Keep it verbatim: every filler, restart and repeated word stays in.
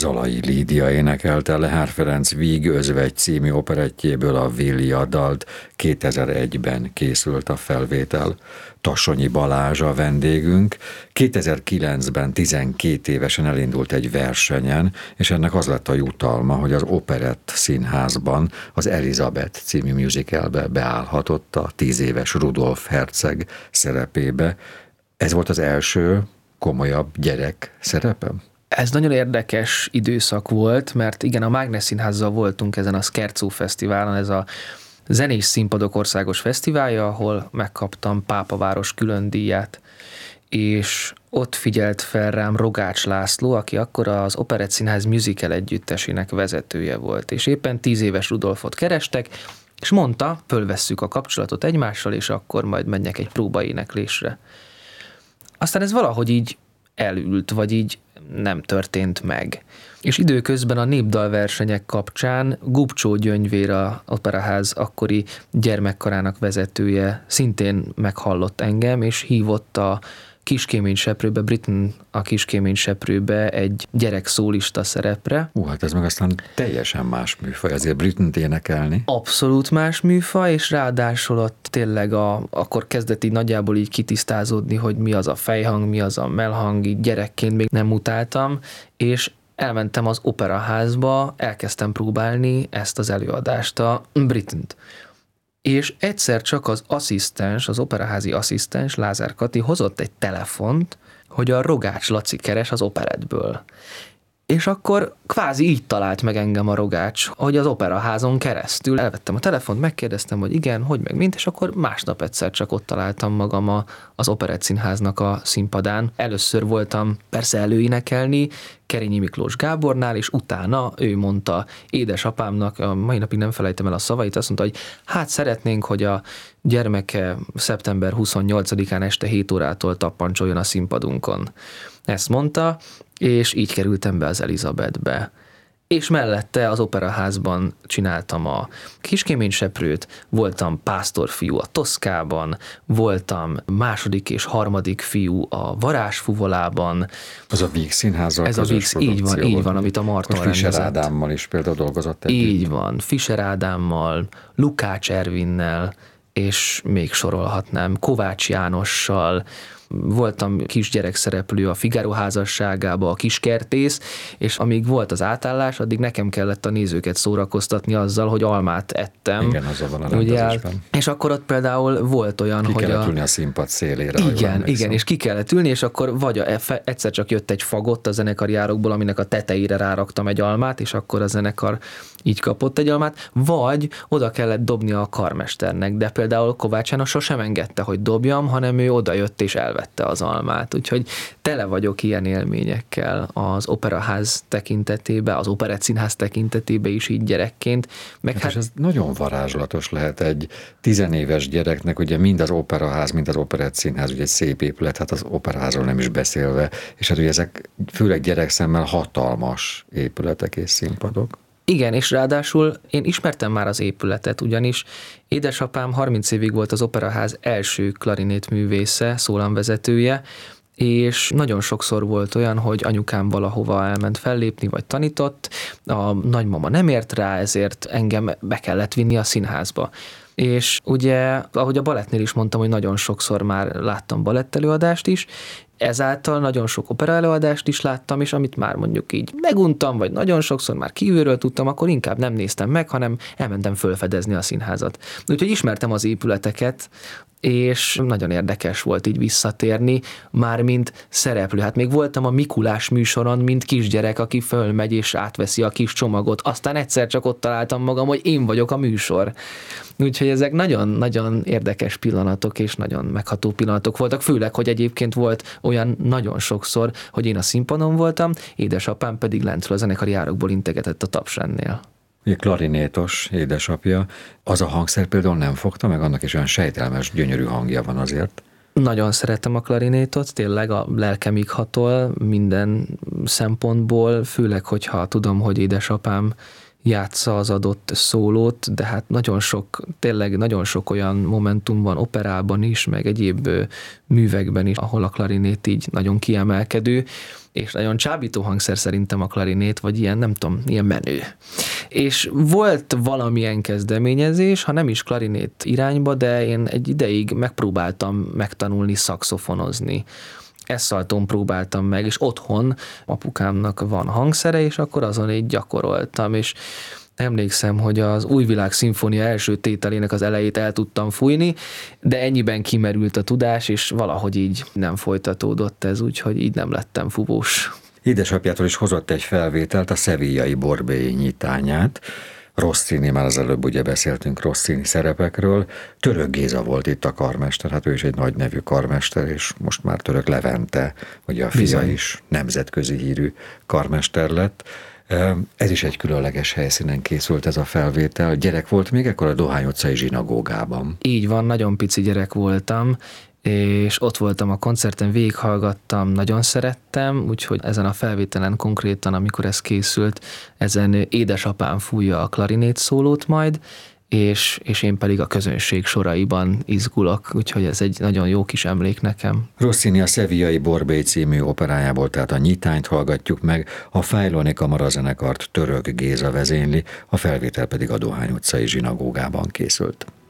Zalai Lídia énekelte Lehár Ferenc Víg özvegy című operettjéből a Vilja dalt, kétezer-egyben készült a felvétel. Tassonyi Balázs a vendégünk. kétezer-kilencben tizenkét évesen elindult egy versenyen, és ennek az lett a jutalma, hogy az Operett Színházban az Elizabeth című musicalbe beállhatott a tíz éves Rudolf herceg szerepébe. Ez volt az első komolyabb gyerek szerepem? Ez nagyon érdekes időszak volt, mert igen, a Mágnes Színházzal voltunk ezen a Scherzo Fesztiválon, ez a zenés színpadok országos fesztiválja, ahol megkaptam Pápaváros külön díját, és ott figyelt fel rám Rogács László, aki akkor az Operett Színház musical együttesének vezetője volt, és éppen tíz éves Rudolfot kerestek, és mondta, fölvesszük a kapcsolatot egymással, és akkor majd menjek egy próbaéneklésre. Aztán ez valahogy így elült, vagy így nem történt meg. És időközben a népdalversenyek kapcsán Gubcsó Gyöngyvér, a Operaház akkori gyermekkarának vezetője szintén meghallott engem, és hívott a Kiskéményseprőbe, Britain a Kiskéményseprőbe egy gyerekszólista szerepre. Ú, hát ez meg aztán teljesen más műfaj, azért Britain-t énekelni. Abszolút más műfaj, és ráadásul ott tényleg a, akkor kezdett így nagyjából így kitisztázódni, hogy mi az a fejhang, mi az a mellhang, így gyerekként még nem utáltam, és elmentem az Operaházba, elkezdtem próbálni ezt az előadást, a Britain-t. És egyszer csak az asszisztens, az operaházi asszisztens, Lázár Kati hozott egy telefont, hogy a Rogács Laci keres az operettből. És akkor kvázi így talált meg engem a Rogács, hogy az Operaházon keresztül elvettem a telefont, megkérdeztem, hogy igen, hogy meg mint, és akkor másnap egyszer csak ott találtam magam a, az Operett Színháznak a színpadán. Először voltam persze előénekelni Kerényi Miklós Gábornál, és utána ő mondta édesapámnak, a mai napig nem felejtem el a szavait, azt mondta, hogy hát szeretnénk, hogy a gyermeke szeptember huszonnyolcadikán este hét órától tappancsoljon a színpadunkon. Ezt mondta, és így kerültem be az Elizabethbe. És mellette az Operaházban csináltam a Kiskéményseprőt, voltam pásztorfiú a Toszkában, voltam második és harmadik fiú a Varázsfuvolában. Az a Víg Színházzal Ez a Víg, így van, így van, amit a Marton rendezett. Fischer Ádámmal is például dolgozott együtt. Így van, Fischer Ádámmal, Lukács Ervinnel, és még sorolhatnám, Kovács Jánossal, voltam kisgyerek szereplő a Figaro házasságába, a Kiskertész, és amíg volt az átállás, addig nekem kellett a nézőket szórakoztatni azzal, hogy almát ettem. Igen, az van a rendezésben. És akkor ott például volt olyan, ki hogy... Ki kellett a... ülni a színpad szélére. Igen, igen, és ki kellett ülni, és akkor vagy a, egyszer csak jött egy fagott a zenekari árokból, aminek a tetejére ráraktam egy almát, és akkor a zenekar így kapott egy almát, vagy oda kellett dobnia a karmesternek, de például Kovács János sosem engedte, hogy dobjam, hanem ő oda jött és elvette az almát. Úgyhogy tele vagyok ilyen élményekkel az Operaház tekintetében, az Operett Színház tekintetében is így gyerekként. Meg hát hát... És ez nagyon varázslatos lehet egy tizenéves gyereknek, ugye mind az Operaház, mind az Operett Színház, ugye egy szép épület, hát az Operaházról nem is beszélve, és hát ugye ezek főleg gyerekszemmel hatalmas épületek és színpadok. Igen, és ráadásul én ismertem már az épületet, ugyanis édesapám harminc évig volt az Operaház első klarinétművésze, szólamvezetője, és nagyon sokszor volt olyan, hogy anyukám valahova elment fellépni, vagy tanított, a nagymama nem ért rá, ezért engem be kellett vinni a színházba. És ugye, ahogy a balettnél is mondtam, hogy nagyon sokszor már láttam balettelőadást is, ezáltal nagyon sok opera előadást is láttam, és amit már mondjuk így meguntam, vagy nagyon sokszor már kívülről tudtam, akkor inkább nem néztem meg, hanem elmentem fölfedezni a színházat. Úgyhogy ismertem az épületeket, és nagyon érdekes volt így visszatérni, már mint szereplő. Hát még voltam a Mikulás műsoron, mint kisgyerek, aki fölmegy és átveszi a kis csomagot. Aztán egyszer csak ott találtam magam, hogy én vagyok a műsor. Úgyhogy ezek nagyon-nagyon érdekes pillanatok, és nagyon megható pillanatok voltak, főleg, hogy egyébként volt olyan nagyon sokszor, hogy én a színpadon voltam, édesapám pedig lentről a zenekari árokból integetett a Tapsrendnél. Ugye klarinétos édesapja, az a hangszer például nem fogta meg, annak is olyan sejtelmes, gyönyörű hangja van azért. Nagyon szeretem a klarinétot, tényleg a lelkemig hatol minden szempontból, főleg, hogyha tudom, hogy édesapám játsza az adott szólót, de hát nagyon sok, tényleg nagyon sok olyan momentum van operában is, meg egyéb művekben is, ahol a klarinét így nagyon kiemelkedő, és nagyon csábító hangszer szerintem a klarinét, vagy ilyen, nem tudom, ilyen menő. És volt valamilyen kezdeményezés, ha nem is klarinét irányba, de én egy ideig megpróbáltam megtanulni szaxofonozni. Esszaltón próbáltam meg, és otthon apukámnak van hangszere, és akkor azon így gyakoroltam, és emlékszem, hogy az Újvilág szimfónia első tételének az elejét el tudtam fújni, de ennyiben kimerült a tudás, és valahogy így nem folytatódott ez, úgyhogy így nem lettem fúvós. Édesapjától is hozott egy felvételt, a Sevillai Borbély nyitányát. Rossini, már az előbb ugye beszéltünk Rossini szerepekről. Török Géza volt itt a karmester, hát ő is egy nagy nevű karmester, és most már Török Levente, ugye a fia Bizony. is nemzetközi hírű karmester lett. Ez is egy különleges helyszínen készült ez a felvétel. Gyerek volt még ekkor a Dohány utcai zsinagógában. Így van, nagyon pici gyerek voltam, és ott voltam a koncerten, végighallgattam, nagyon szerettem, úgyhogy ezen a felvételen konkrétan, amikor ez készült, ezen édesapám fújja a klarinét szólót majd, és, és én pedig a közönség soraiban izgulok, úgyhogy ez egy nagyon jó kis emlék nekem. Rossini a Sevillai Borbély című operájából, tehát a nyitányt hallgatjuk meg, a Fájloni Kamarazenekart Török Géza vezényli, a felvétel pedig a Dohány utcai zsinagógában készült.